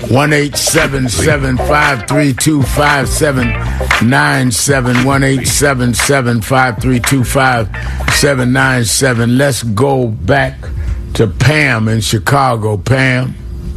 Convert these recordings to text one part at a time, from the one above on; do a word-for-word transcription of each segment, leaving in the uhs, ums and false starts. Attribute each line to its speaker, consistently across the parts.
Speaker 1: one eight seven seven, five three two, five seven nine seven. one eight seven seven, five three two, five seven nine seven. Let's go back to Pam in Chicago. Pam.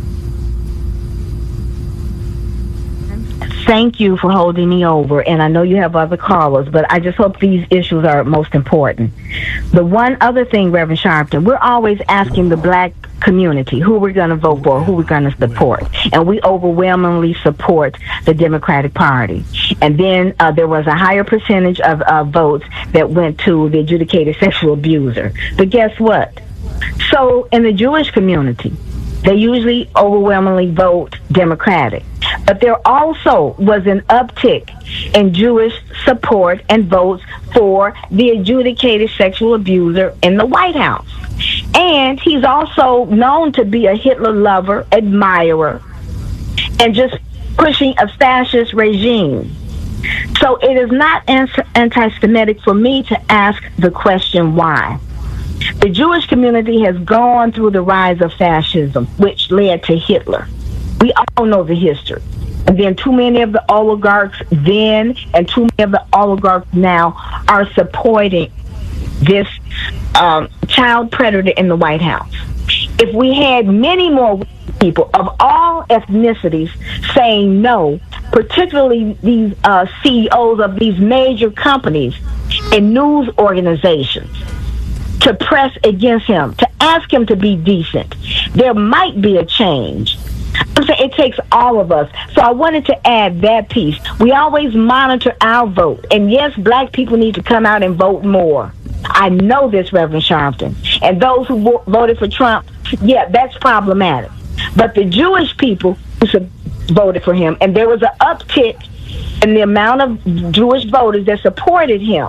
Speaker 2: Thank you for holding me over, and I know you have other callers, but I just hope these issues are most important. The one other thing, Reverend Sharpton, we're always asking the black community who we're going to vote for, who we're going to support, and we overwhelmingly support the Democratic Party. And then uh, there was a higher percentage of uh, votes that went to the adjudicated sexual abuser. But guess what? So in the Jewish community, they usually overwhelmingly vote Democratic. But there also was an uptick in Jewish support and votes for the adjudicated sexual abuser in the White House. And he's also known to be a Hitler lover, admirer, and just pushing a fascist regime. So it is not anti-Semitic for me to ask the question why. The Jewish community has gone through the rise of fascism, which led to Hitler. We all know the history. And then too many of the oligarchs then and too many of the oligarchs now are supporting this um, child predator in the White House. If we had many more people of all ethnicities saying no, particularly these uh, C E Os of these major companies and news organizations, to press against him, to ask him to be decent, there might be a change. I'm saying it takes all of us. So I wanted to add that piece. We always monitor our vote. And yes, black people need to come out and vote more. I know this, Reverend Sharpton. And those who vo- voted for Trump, yeah, that's problematic. But the Jewish people who voted for him, and there was an uptick in the amount of Jewish voters that supported him,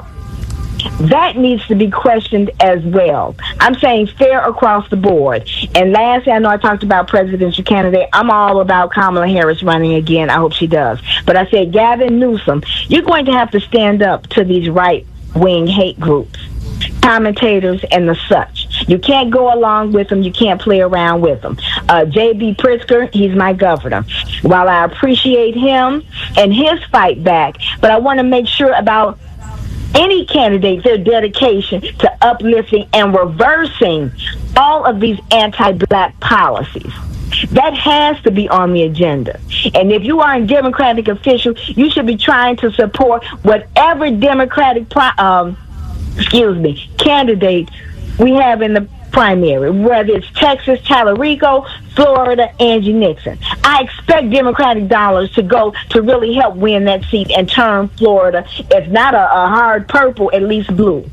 Speaker 2: that needs to be questioned as well. I'm saying fair across the board. And lastly, I know I talked about presidential candidate. I'm all about Kamala Harris running again. I hope she does. But I said, Gavin Newsom, you're going to have to stand up to these right-wing hate groups, commentators, and the such. You can't go along with them. You can't play around with them. Uh, J B. Pritzker, he's my governor. While I appreciate him and his fight back, but I want to make sure about any candidate, their dedication to uplifting and reversing all of these anti-black policies. That has to be on the agenda. And if you are a Democratic official, you should be trying to support whatever Democratic um, excuse me, candidate we have in the primary, whether it's Texas, Tallarico, Florida, Angie Nixon. I expect Democratic dollars to go to really help win that seat and turn Florida, if not a, a hard purple, at least blue.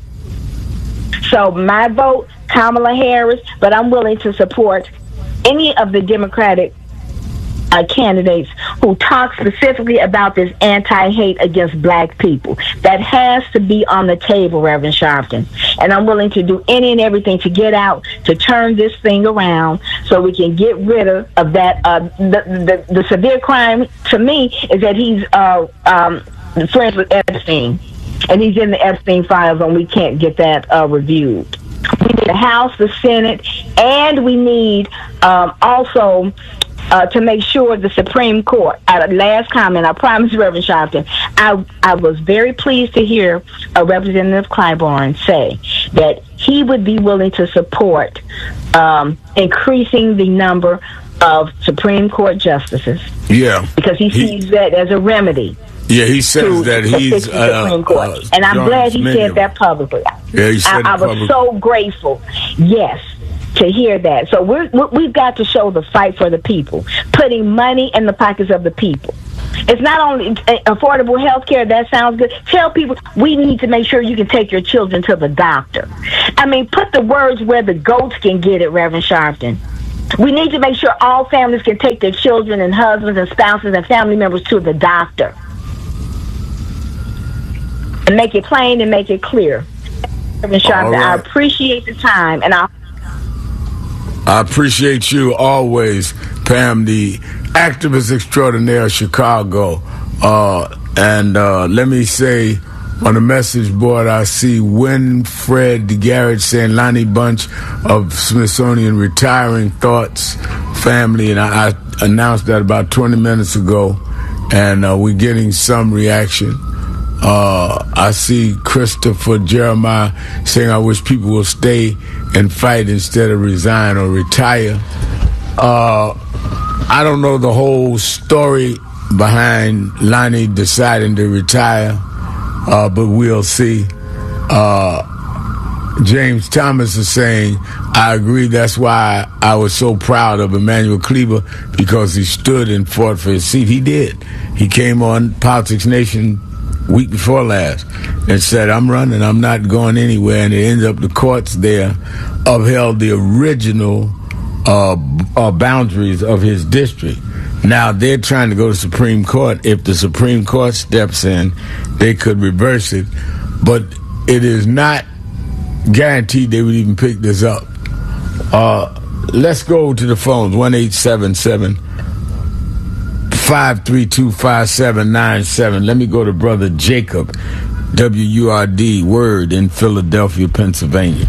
Speaker 2: So my vote, Kamala Harris, but I'm willing to support any of the Democratic Uh, candidates who talk specifically about this anti-hate against black people. That has to be on the table, Reverend Sharpton. And I'm willing to do any and everything to get out, to turn this thing around so we can get rid of, of that. Uh, the, the, the severe crime to me is that he's uh, um, friends with Epstein. And he's in the Epstein files, and we can't get that uh, reviewed. We need the House, the Senate, and we need um, also Uh, to make sure the Supreme Court, uh, last comment, I promise, Reverend Sharpton, I, I was very pleased to hear uh, Representative Clyburn say that he would be willing to support um, increasing the number of Supreme Court justices.
Speaker 1: Yeah.
Speaker 2: Because he sees he, that as a remedy.
Speaker 1: Yeah, he says that he's uh,
Speaker 2: Supreme Court.
Speaker 1: Uh,
Speaker 2: and I'm glad he said that publicly.
Speaker 1: Yeah, he said
Speaker 2: I, I was
Speaker 1: public.
Speaker 2: so grateful. Yes. To hear that. So we're, we've got to show the fight for the people, putting money in the pockets of the people. It's not only affordable health care, that sounds good. Tell people we need to make sure you can take your children to the doctor. I mean, put the words where the goats can get it, Reverend Sharpton. We need to make sure all families can take their children and husbands and spouses and family members to the doctor. And make it plain and make it clear. Reverend Sharpton, right. I appreciate the time, and I
Speaker 1: I appreciate you always, Pam, the activist extraordinaire of Chicago. Uh, and uh, let me say On the message board, I see Winfred Garrett saying Lonnie Bunch of Smithsonian retiring, thoughts, family, and I, I announced that about twenty minutes ago, and uh, we're getting some reaction. Uh, I see Christopher Jeremiah saying, I wish people will stay and fight instead of resign or retire. Uh, I don't know the whole story behind Lonnie deciding to retire, uh, but we'll see. Uh, James Thomas is saying, I agree, that's why I was so proud of Emmanuel Cleaver, because he stood and fought for his seat. He did. He came on Politics Nation week before last and said, I'm running, I'm not going anywhere, and it ended up the courts there upheld the original uh, uh, boundaries of his district. Now they're trying to go to Supreme Court. If the Supreme Court steps in, they could reverse it, but it is not guaranteed they would even pick this up. Uh, let's go to the phones, one eight seven seven five three two, five seven nine seven. Let me go to Brother Jacob, W U R D, Word, in Philadelphia, Pennsylvania.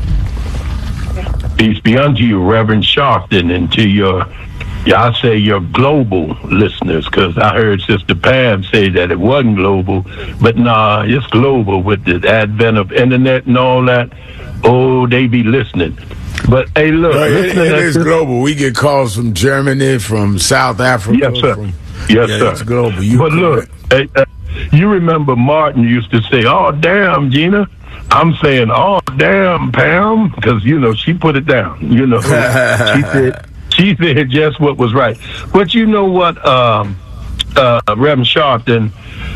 Speaker 3: Peace be unto you, Reverend Sharpton, and to your, yeah, I say your global listeners, because I heard Sister Pam say that it wasn't global, but nah, it's global with the advent of internet and all that. Oh, they be listening. But hey, look,
Speaker 1: no, it, it is
Speaker 3: this,
Speaker 1: global. We get calls from Germany, from South Africa.
Speaker 3: Yes, sir.
Speaker 1: From,
Speaker 3: yes,
Speaker 1: yeah,
Speaker 3: sir.
Speaker 1: It's global. You
Speaker 3: but look, hey, uh, you remember Martin used to say, "Oh, damn, Gina." I'm saying, "Oh, damn, Pam," because you know she put it down. You know, she said she said just what was right. But you know what, um, uh, Reverend Sharpton.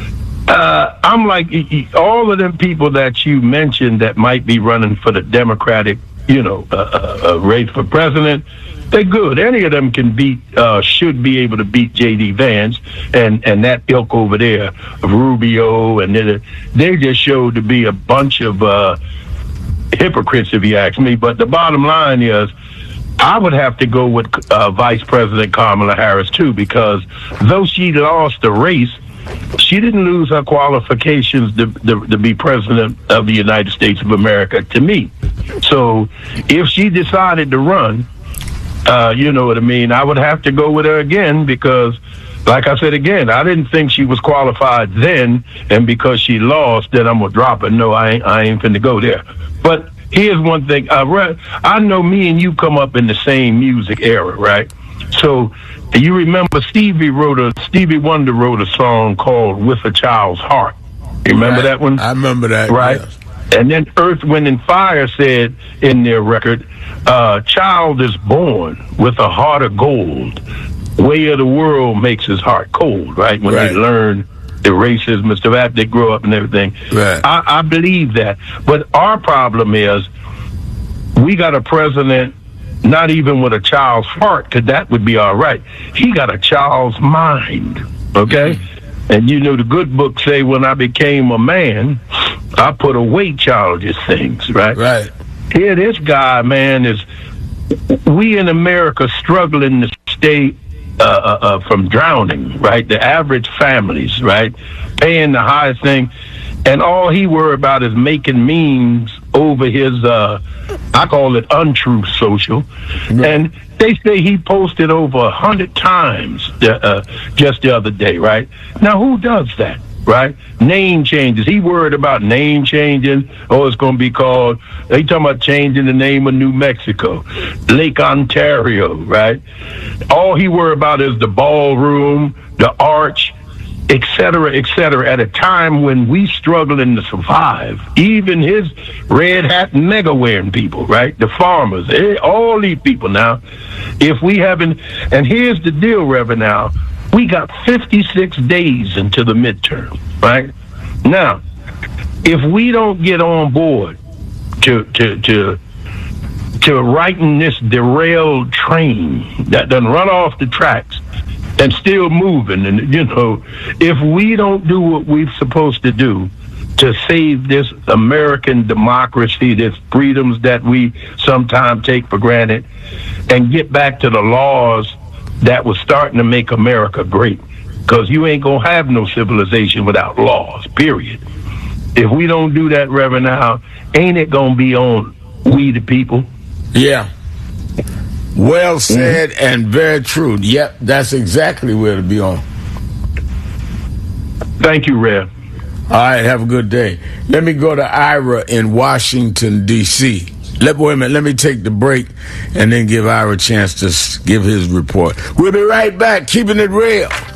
Speaker 3: Uh, I'm like all of them people that you mentioned that might be running for the Democratic, you know, uh, uh, uh, race for president. They're good. Any of them can beat, uh, should be able to beat J D Vance and, and that ilk over there of Rubio, and they, they just showed to be a bunch of uh, hypocrites, if you ask me. But the bottom line is, I would have to go with uh, Vice President Kamala Harris too, because though she lost the race, she didn't lose her qualifications to, to, to be president of the United States of America, to me. So if she decided to run, uh, you know what I mean, I would have to go with her again, because, like I said again, I didn't think she was qualified then, and because she lost, then I'm going to drop her. No, I ain't, I ain't finna go there. But here's one thing. I, read, I know me and you come up in the same music era, right? So you remember Stevie wrote a Stevie Wonder wrote a song called "With a Child's Heart." You remember
Speaker 1: right.
Speaker 3: that one?
Speaker 1: I remember that.
Speaker 3: Right.
Speaker 1: Yes.
Speaker 3: And then Earth, Wind, and Fire said in their record, uh, "Child is born with a heart of gold. Way of the world makes his heart cold." Right. When
Speaker 1: right.
Speaker 3: they learn the racism and stuff after they grow up and everything.
Speaker 1: Right.
Speaker 3: I, I believe that. But our problem is we got a president. Not even with a child's heart, because that would be all right. He got a child's mind, okay? Mm-hmm. And you know the good book say, when I became a man, I put away childish things, right?
Speaker 1: Right.
Speaker 3: Here, this guy, man, is, we in America struggling to stay uh, uh, uh, from drowning, right? The average families, right? Paying the highest thing. And all he worried about is making memes over his, uh, I call it untruth social. Mm-hmm. And they say he posted over a hundred times uh, just the other day, right? Now, who does that, right? Name changes. He worried about name changing. Oh, it's going to be called, they talking about changing the name of New Mexico, Lake Ontario, right? All he worried about is the ballroom, the arch, et cetera, et cetera, at a time when we struggling to survive. Even his red hat mega wearing people, right? The farmers, all these people now. If we haven't, and here's the deal, Reverend, now, we got fifty-six days into the midterm, right? Now, if we don't get on board to, to, to, to righten this derailed train that done run off the tracks, and still moving, and you know, if we don't do what we're supposed to do to save this American democracy, this freedoms that we sometimes take for granted, and get back to the laws that was starting to make America great, because you ain't gonna have no civilization without laws, period. If we don't do that, Reverend Al, ain't it going to be on we the people?
Speaker 1: Yeah. Well said mm-hmm. and very true. Yep, that's exactly where to be on.
Speaker 3: Thank you, Rev.
Speaker 1: All right, have a good day. Let me go to Ira in Washington, D C Let, wait a minute, let me take the break and then give Ira a chance to give his report. We'll be right back, keeping it real.